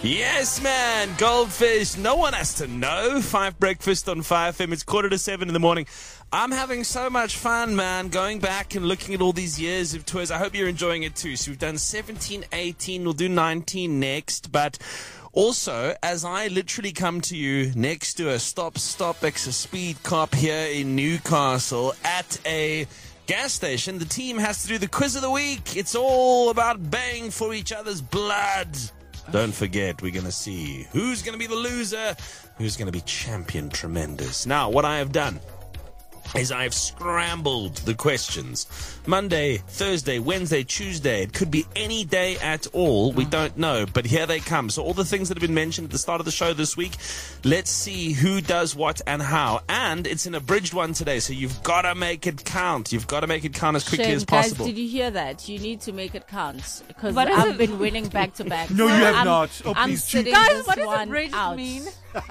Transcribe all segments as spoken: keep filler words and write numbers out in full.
Yes, man. Goldfish. No one has to know. Five Breakfast on Fire F M. It's quarter to seven in the morning. I'm having so much fun, man, going back and looking at all these years of tours. I hope you're enjoying it too. So we've done seventeen, eighteen. We'll do nineteen next. But also, as I literally come to you next to a stop-stop extra speed cop here in Newcastle at a gas station, the team has to do the quiz of the week. It's all about baying for each other's blood. Don't forget, we're going to see who's going to be the loser, who's going to be champion tremendous. Now, what I have done is I've scrambled the questions. Monday, Thursday, Wednesday, Tuesday. It could be any day at all. We don't know, but here they come. So all the things that have been mentioned at the start of the show this week, let's see who does what and how. And it's an abridged one today, so you've got to make it count. You've got to make it count as quickly Shame, as possible. Guys, did you hear that? You need to make it count because What is I've it? been winning back to back. No, you have I'm, not. Oh, I'm please, sitting Guys, this what does one abridged out. mean?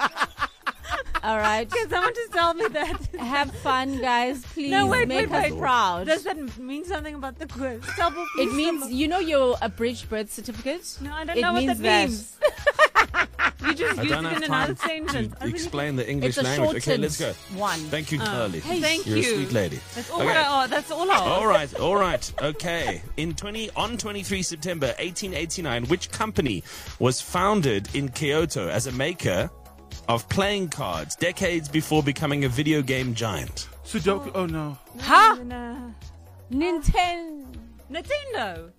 All right. Can someone just tell me that? Have fun, guys. Please No, wait, make wait, us wait. proud. Does that mean something about the quiz? Tell me, It please, means, some- you know your abridged birth certificate? No, I don't it know what means that means. You just I used don't it have in time another sentence. to explain the English It's a language. Okay, shortened let's go. one. Thank you, Curly. Hey, thank You're a you. sweet lady. That's all. Okay. I, oh, that's all. I All right, all right, okay. In twenty on twenty-third September eighteen eighty-nine, which company was founded in Kyoto as a maker of playing cards decades before becoming a video game giant? Sudoku. Oh no. Huh? No. Nintendo. Nintendo.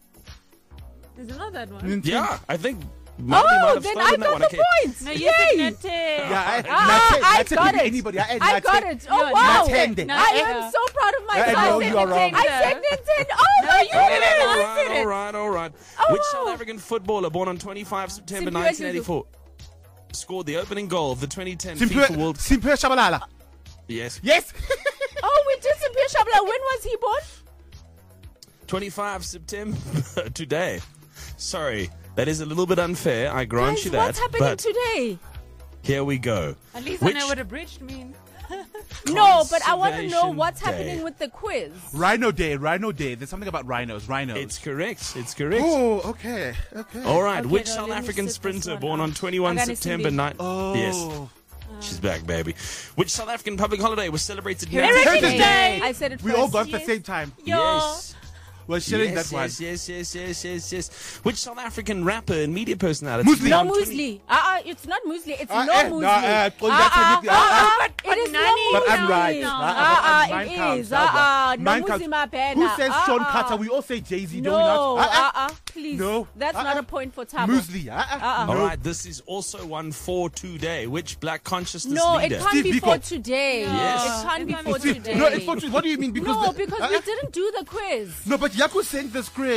Is it not that one? Nintendo. Yeah, I think Marty might Oh, have then stolen I that got one. the Okay. point. No, you Yay! said Nintendo. Yeah, I, Ah, Nate, I Nate, got Nate, it. Anybody? I, I Nate. got it. Oh, You're wow. Nintendo. No, I yeah. am so proud of Yeah, myself. no, you are wrong. I said Nintendo. Oh, No, my you God. didn't. All I right, said it. all right, all right. Oh, Which wow. South African footballer born on twenty-fifth September Simphiwe nineteen eighty-four scored the opening goal of the twenty ten FIFA Simphiwe World Cup? Simphiwe Shabalala. Yes. Yes. Oh, we did Simphiwe Shabalala. When was he born? twenty-fifth September today. Sorry, that is a little bit unfair. I grant Guys, you that. what's happening but today? here we go. At least Which I know what abridged means. No, but I want to know Conservation what's Day. happening with the quiz. Rhino Day. Rhino Day. There's something about rhinos. Rhinos. It's correct. It's correct. Oh, okay. Okay. All right. Okay, Which no, South let me African sit this sprinter one born out. on twenty-first Agane September Sindi. night? Oh. Yes. She's back, baby. Which South African public holiday was celebrated here? Heritage Heritage Day. Day. I said it We first. all got it at the Yes. same time. Yo. Yes. We're sharing yes, that one. yes, yes, yes, yes, yes, yes. Which South African rapper and media personality? Muesli. No born twenty muesli. Uh-uh, it's not muesli. It's Uh, no eh, muesli. no, uh, uh-uh, uh, uh-uh, but- but it is Nani- no But muesli. I'm right. No. Uh, Uh-uh, mine it counts. is. Uh-uh, no Mine counts. muesli mapena. Who says Sean Uh-uh. Carter? We all say Jay-Z, No, do we not? Uh-uh. uh-uh, please. No. That's not Uh-uh. a point for Tabo. Muesli. Uh-uh. Uh-uh. All No. right, this is also one for today. Which black consciousness No, leader? it can't Steve be Biko. for today. Yes. It can't be It's for not See, today. no, it's for, what do you mean? Because No, the- because uh-uh. we didn't do the quiz. No, but Yaku sent the script.